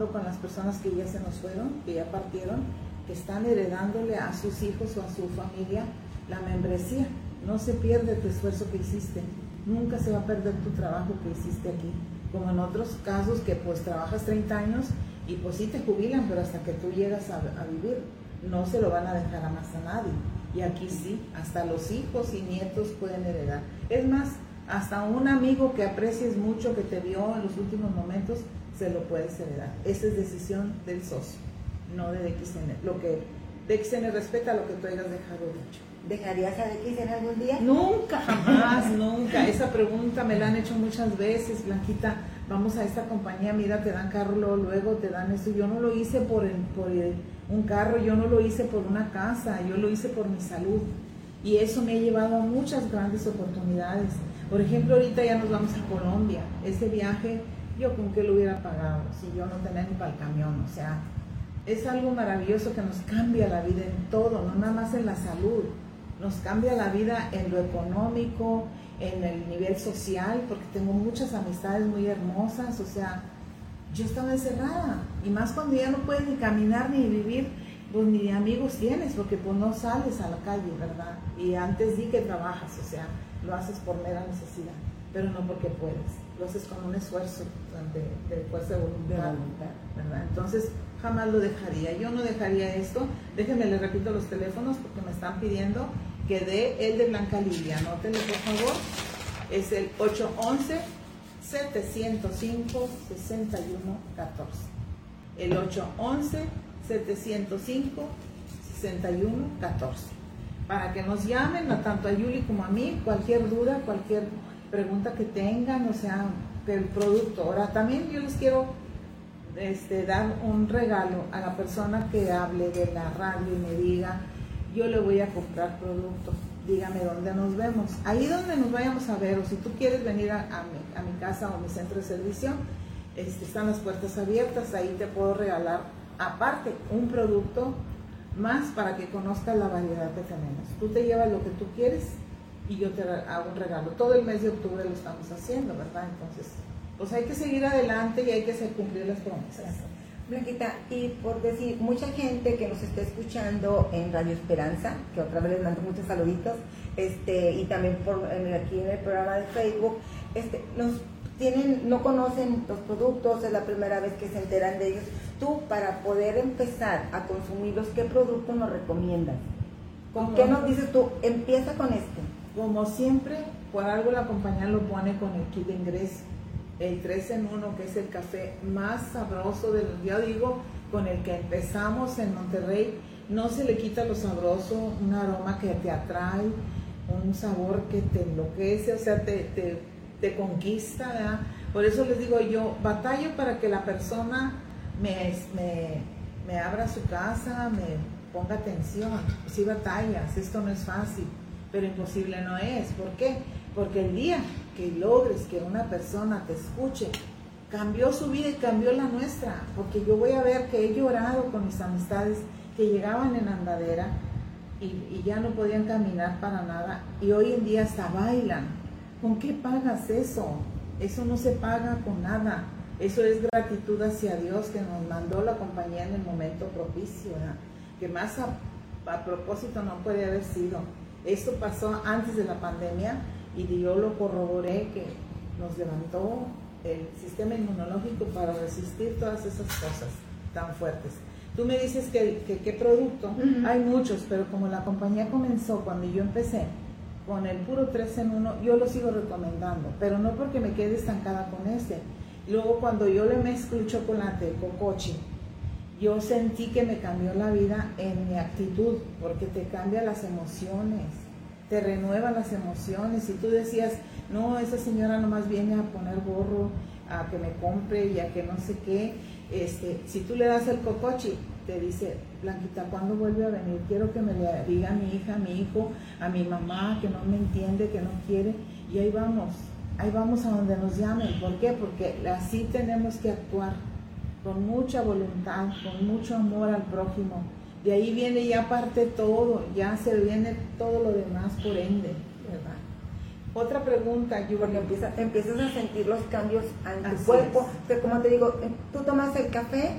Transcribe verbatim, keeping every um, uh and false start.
con las personas que ya se nos fueron, que ya partieron, que están heredándole a sus hijos o a su familia la membresía. No se pierde tu esfuerzo que hiciste, nunca se va a perder tu trabajo que hiciste aquí, como en otros casos que pues trabajas treinta años y pues sí te jubilan, pero hasta que tú llegas a, a vivir, no se lo van a dejar a más a nadie. Y aquí sí, hasta los hijos y nietos pueden heredar. Es más, hasta un amigo que aprecies mucho, que te vio en los últimos momentos, se lo puedes heredar. Esa es decisión del socio, no de D X N. Lo que D X N respeta lo que tú hayas dejado dicho. ¿Dejarías a D X N algún día? Nunca, jamás, nunca. Esa pregunta me la han hecho muchas veces. Blanquita, vamos a esta compañía, mira, te dan carro, luego, luego te dan esto. Yo no lo hice por, el, por el, un carro, yo no lo hice por una casa, yo lo hice por mi salud. Y eso me ha llevado a muchas grandes oportunidades. Por ejemplo, ahorita ya nos vamos a Colombia. Ese viaje, yo con qué lo hubiera pagado si yo no tenía ni para el camión. O sea, es algo maravilloso que nos cambia la vida en todo, no nada más en la salud. Nos cambia la vida en lo económico, en el nivel social, porque tengo muchas amistades muy hermosas. O sea, yo estaba encerrada, y más cuando ya no puedes ni caminar ni vivir, pues ni amigos tienes, porque pues no sales a la calle, ¿verdad? Y antes di que trabajas, o sea, lo haces por mera necesidad, pero no porque puedes, lo haces con un esfuerzo de, de fuerza de voluntad, ¿verdad? Entonces, jamás lo dejaría, yo no dejaría esto. Déjenme, les repito los teléfonos porque me están pidiendo que dé el de Blanca Lilia, anótenlo por favor, es el ocho once, setecientos cinco, sesenta y uno catorce, el ocho once, setecientos cinco, sesenta y uno catorce, para que nos llamen, tanto a Yuli como a mí, cualquier duda, cualquier pregunta que tengan, o sea, del producto. Ahora también yo les quiero este, dar un regalo a la persona que hable de la radio y me diga, yo le voy a comprar producto, dígame dónde nos vemos, ahí donde nos vayamos a ver, o si tú quieres venir a, a, mi, a mi casa o mi centro de servicio, este, están las puertas abiertas, ahí te puedo regalar aparte un producto más para que conozcas la variedad que tenemos. Tú te llevas lo que tú quieres y yo te hago un regalo. Todo el mes de octubre lo estamos haciendo, ¿verdad? Entonces, pues hay que seguir adelante y hay que hacer cumplir las promesas. Blanquita, y por decir, mucha gente que nos está escuchando en Radio Esperanza, que otra vez les mando muchos saluditos, este, y también por, aquí en el programa de Facebook, este, nos tienen, no conocen los productos, es la primera vez que se enteran de ellos. Tú, para poder empezar a consumirlos, ¿qué producto nos recomiendas? ¿Con qué nos dices tú? Empieza con este. Como siempre, por algo la compañía lo pone con el kit de ingreso, el tres en uno, que es el café más sabroso del, yo digo, con el que empezamos en Monterrey. No se le quita lo sabroso, un aroma que te atrae, un sabor que te enloquece, o sea, te, te, te conquista, ¿verdad? Por eso les digo, yo batallo para que la persona me, me, me abra su casa, me ponga atención. Sí batallas, esto no es fácil, pero imposible no es. ¿Por qué? Porque el día que logres que una persona te escuche, cambió su vida y cambió la nuestra, porque yo voy a ver que he llorado con mis amistades que llegaban en andadera y, y ya no podían caminar para nada, y hoy en día hasta bailan. ¿Con qué pagas eso? Eso no se paga con nada. Eso es gratitud hacia Dios, que nos mandó la compañía en el momento propicio, ¿verdad? Que más a, a propósito no puede haber sido. Esto pasó antes de la pandemia y yo lo corroboré, que nos levantó el sistema inmunológico para resistir todas esas cosas tan fuertes. Tú me dices que, que qué producto, uh-huh. Hay muchos, pero como la compañía comenzó cuando yo empecé con el puro tres en uno, yo lo sigo recomendando, pero no porque me quede estancada con este. Luego cuando yo le mezclo el chocolate, cocochi, yo sentí que me cambió la vida en mi actitud, porque te cambia las emociones, te renueva las emociones. Y tú decías, no, esa señora nomás viene a poner gorro, a que me compre y a que no sé qué. Este, si tú le das el cocochi, te dice, Blanquita, ¿cuándo vuelve a venir? Quiero que me le diga a mi hija, a mi hijo, a mi mamá, que no me entiende, que no quiere. Y ahí vamos, ahí vamos a donde nos llamen. ¿Por qué? Porque así tenemos que actuar, con mucha voluntad, con mucho amor al prójimo. De ahí viene ya parte todo, ya se viene todo lo demás por ende, ¿verdad? Otra pregunta, Porque Yuri. empieza, empiezas a sentir los cambios en tu Así cuerpo. es. O sea, como te digo, tú tomas el café